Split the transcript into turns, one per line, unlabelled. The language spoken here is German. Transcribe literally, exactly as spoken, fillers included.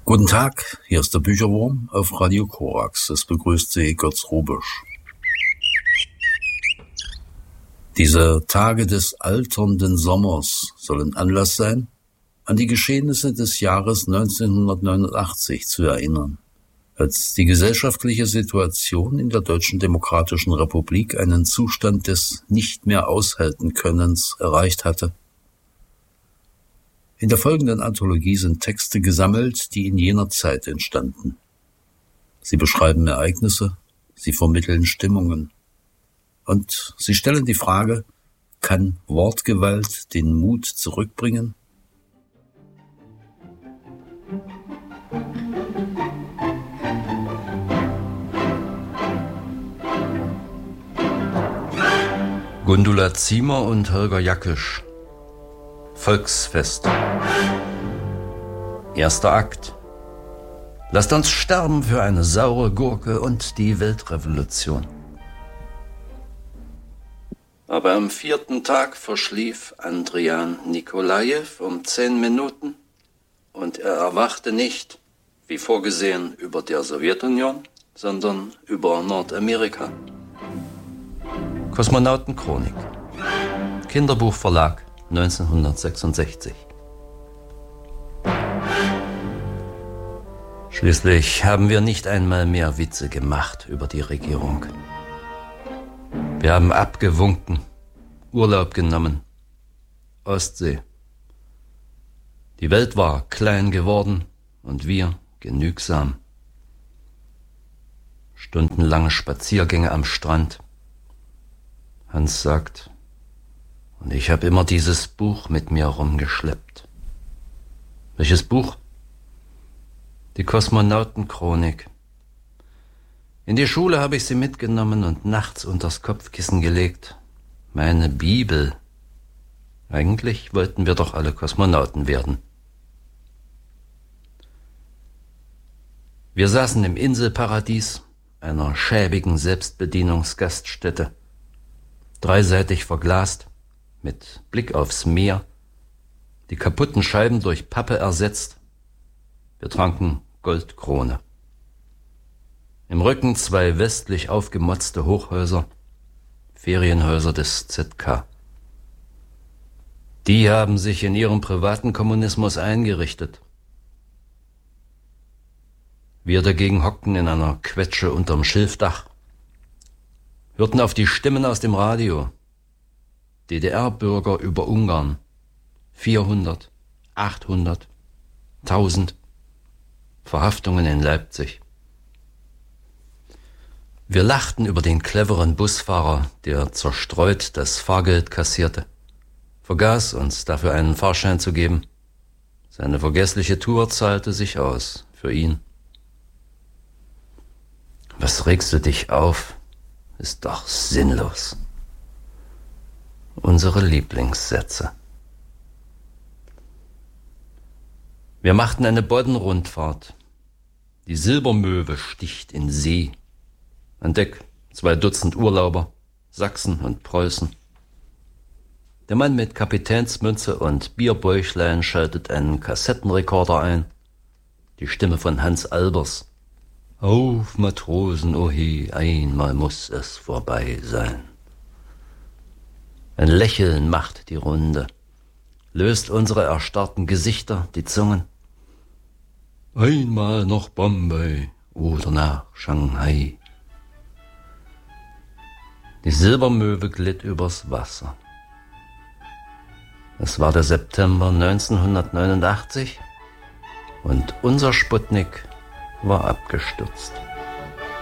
Guten Tag, hier ist der Bücherwurm auf Radio Korax. Es begrüßt Sie Götz Rubisch. Diese Tage des alternden Sommers sollen Anlass sein, an die Geschehnisse des Jahres neunzehnhundertneunundachtzig zu erinnern, als die gesellschaftliche Situation in der Deutschen Demokratischen Republik einen Zustand des nicht mehr aushalten Könnens erreicht hatte. In der folgenden Anthologie sind Texte gesammelt, die in jener Zeit entstanden. Sie beschreiben Ereignisse, sie vermitteln Stimmungen. Und sie stellen die Frage, kann Wortgewalt den Mut zurückbringen?
Gundula Ziemer und Holger Jackisch. Volksfest. Erster Akt. Lasst uns sterben für eine saure Gurke und die Weltrevolution. Aber am vierten Tag verschlief Andrian Nikolajew um zehn Minuten und er erwachte nicht, wie vorgesehen, über der Sowjetunion, sondern über Nordamerika. Kosmonautenchronik. Kinderbuchverlag neunzehnhundertsechsundsechzig. Schließlich haben wir nicht einmal mehr Witze gemacht über die Regierung. Wir haben abgewunken, Urlaub genommen, Ostsee. Die Welt war klein geworden und wir genügsam. Stundenlange Spaziergänge am Strand. Hans sagt, und ich habe immer dieses Buch mit mir rumgeschleppt. Welches Buch? Die Kosmonautenchronik. In die Schule habe ich sie mitgenommen und nachts unters Kopfkissen gelegt. Meine Bibel. Eigentlich wollten wir doch alle Kosmonauten werden. Wir saßen im Inselparadies, einer schäbigen Selbstbedienungsgaststätte, dreiseitig verglast, mit Blick aufs Meer, die kaputten Scheiben durch Pappe ersetzt. Wir tranken Goldkrone. Im Rücken zwei westlich aufgemotzte Hochhäuser, Ferienhäuser des Z K. Die haben sich in ihrem privaten Kommunismus eingerichtet. Wir dagegen hockten in einer Quetsche unterm Schilfdach, hörten auf die Stimmen aus dem Radio. D D R-Bürger über Ungarn. vierhundert, achthundert, tausend. Verhaftungen in Leipzig. Wir lachten über den cleveren Busfahrer, der zerstreut das Fahrgeld kassierte, vergaß uns dafür einen Fahrschein zu geben. Seine vergessliche Tour zahlte sich aus für ihn. Was regst du dich auf? Ist doch sinnlos. Unsere Lieblingssätze. Wir machten eine Boddenrundfahrt. Die Silbermöwe sticht in See. An Deck zwei Dutzend Urlauber, Sachsen und Preußen. Der Mann mit Kapitänsmütze und Bierbäuchlein schaltet einen Kassettenrekorder ein. Die Stimme von Hans Albers. Auf, Matrosen, ohe, einmal muss es vorbei sein. Ein Lächeln macht die Runde, löst unsere erstarrten Gesichter, die Zungen. Einmal nach Bombay oder nach Shanghai. Die Silbermöwe glitt übers Wasser. Es war der September neunzehnhundertneunundachtzig und unser Sputnik war abgestürzt.